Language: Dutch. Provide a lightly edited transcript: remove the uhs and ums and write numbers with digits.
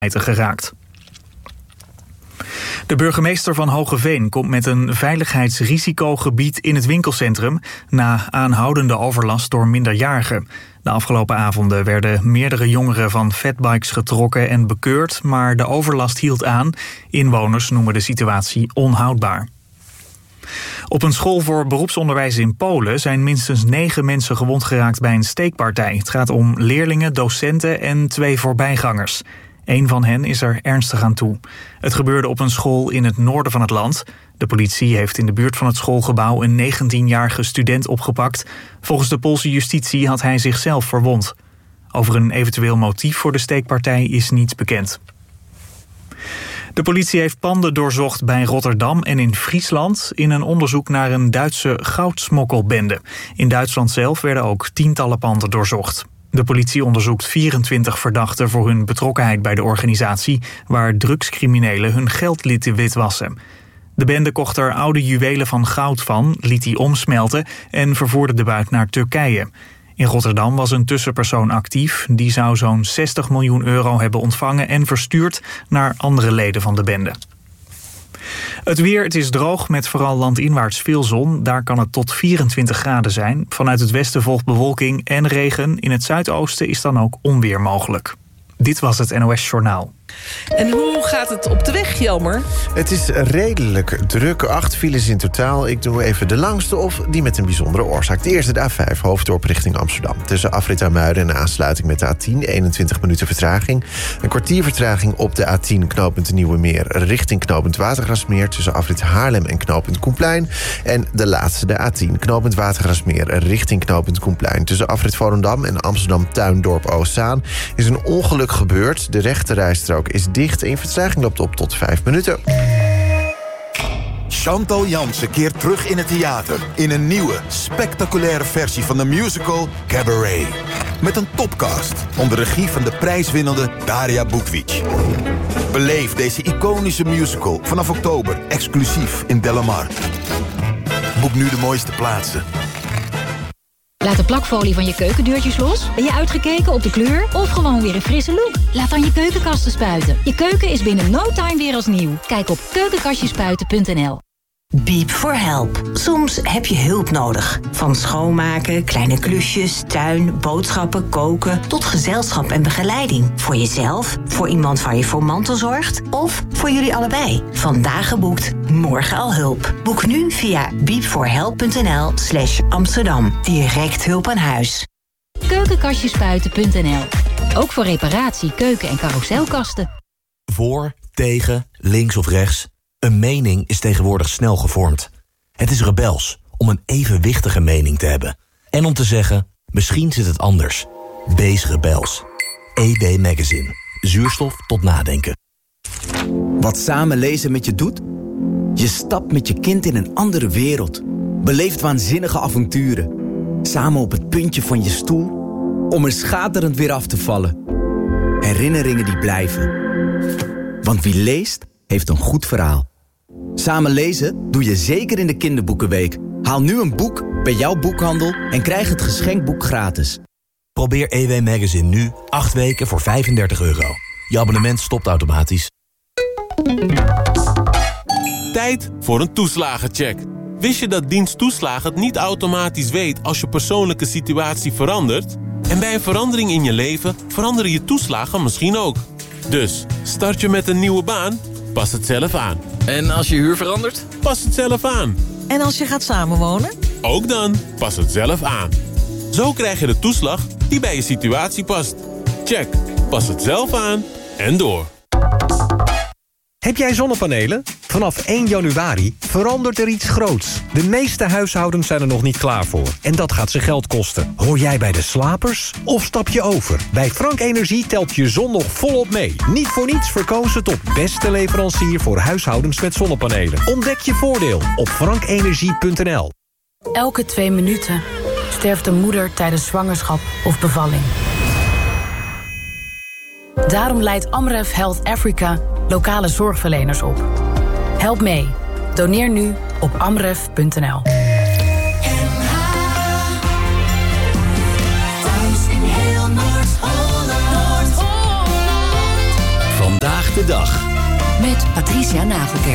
geraakt. De burgemeester van Hoogeveen komt met een veiligheidsrisicogebied in het winkelcentrum na aanhoudende overlast door minderjarigen. De afgelopen avonden werden meerdere jongeren van fatbikes getrokken en bekeurd, maar de overlast hield aan. Inwoners noemen de situatie onhoudbaar. Op een school voor beroepsonderwijs in Polen zijn minstens 9 mensen gewond geraakt bij een steekpartij. Het gaat om leerlingen, docenten en 2 voorbijgangers. Eén van hen is er ernstig aan toe. Het gebeurde op een school in het noorden van het land. De politie heeft in de buurt van het schoolgebouw een 19-jarige student opgepakt. Volgens de Poolse justitie had hij zichzelf verwond. Over een eventueel motief voor de steekpartij is niets bekend. De politie heeft panden doorzocht bij Rotterdam en in Friesland in een onderzoek naar een Duitse goudsmokkelbende. In Duitsland zelf werden ook tientallen panden doorzocht. De politie onderzoekt 24 verdachten voor hun betrokkenheid bij de organisatie, waar drugscriminelen hun geld lieten witwassen. De bende kocht er oude juwelen van goud van, liet die omsmelten en vervoerde de buit naar Turkije. In Rotterdam was een tussenpersoon actief. Die zou zo'n 60 miljoen euro hebben ontvangen en verstuurd naar andere leden van de bende. Het weer, het is droog met vooral landinwaarts veel zon. Daar kan het tot 24 graden zijn. Vanuit het westen volgt bewolking en regen. In het zuidoosten is dan ook onweer mogelijk. Dit was het NOS Journaal. En hoe gaat het op de weg, Jelmer? Het is redelijk druk. 8 files in totaal. Ik doe even de langste of die met een bijzondere oorzaak. De eerste, de A5, hoofddorp richting Amsterdam. Tussen afrit Muiden en de aansluiting met de A10. 21 minuten vertraging. Een kwartier vertraging op de A10 knooppunt Nieuwe Meer richting knooppunt Watergraafsmeer. Tussen afrit Haarlem en knooppunt Koenplein. En de laatste, de A10 knooppunt Watergraafsmeer richting knooppunt Koenplein. Tussen afrit Volendam en Amsterdam Tuindorp Oostzaan is een ongeluk gebeurd. De rechterrijstrook is dicht en je vertraging loopt op tot 5 minuten. Chantal Jansen keert terug in het theater in een nieuwe, spectaculaire versie van de musical Cabaret. Met een topcast onder regie van de prijswinnende Daria Bukvic. Beleef deze iconische musical vanaf oktober exclusief in Delamar. Boek nu de mooiste plaatsen. Laat de plakfolie van je keukendeurtjes los. Ben je uitgekeken op de kleur of gewoon weer een frisse look? Laat dan je keukenkasten spuiten. Je keuken is binnen no time weer als nieuw. Kijk op keukenkastjespuiten.nl. Beep for help. Soms heb je hulp nodig. Van schoonmaken, kleine klusjes, tuin, boodschappen, koken tot gezelschap en begeleiding. Voor jezelf, voor iemand waar je voor mantelzorgt of voor jullie allebei. Vandaag geboekt, morgen al hulp. Boek nu via beepforhelp.nl/Amsterdam. Direct hulp aan huis. Keukenkastjespuiten.nl. Ook voor reparatie, keuken- en carouselkasten. Voor, tegen, links of rechts. Een mening is tegenwoordig snel gevormd. Het is rebels om een evenwichtige mening te hebben. En om te zeggen, misschien zit het anders. Wees rebels. EW Magazine. Zuurstof tot nadenken. Wat samen lezen met je doet? Je stapt met je kind in een andere wereld. Beleeft waanzinnige avonturen. Samen op het puntje van je stoel. Om er schaterend weer af te vallen. Herinneringen die blijven. Want wie leest, heeft een goed verhaal. Samen lezen doe je zeker in de kinderboekenweek. Haal nu een boek bij jouw boekhandel en krijg het geschenkboek gratis. Probeer EW Magazine nu 8 weken voor €35. Je abonnement stopt automatisch. Tijd voor een toeslagencheck. Wist je dat dienst toeslagen het niet automatisch weet als je persoonlijke situatie verandert? En bij een verandering in je leven veranderen je toeslagen misschien ook. Dus, start je met een nieuwe baan? Pas het zelf aan. En als je huur verandert? Pas het zelf aan. En als je gaat samenwonen? Ook dan, pas het zelf aan. Zo krijg je de toeslag die bij je situatie past. Check, pas het zelf aan en door. Heb jij zonnepanelen? Vanaf 1 januari verandert er iets groots. De meeste huishoudens zijn er nog niet klaar voor. En dat gaat ze geld kosten. Hoor jij bij de slapers of stap je over? Bij Frank Energie telt je zon nog volop mee. Niet voor niets verkozen tot beste leverancier voor huishoudens met zonnepanelen. Ontdek je voordeel op frankenergie.nl. Elke 2 minuten sterft een moeder tijdens zwangerschap of bevalling. Daarom leidt Amref Health Africa lokale zorgverleners op. Help mee. Doneer nu op amref.nl. Vandaag de dag. Met Patricia Nagelkerk.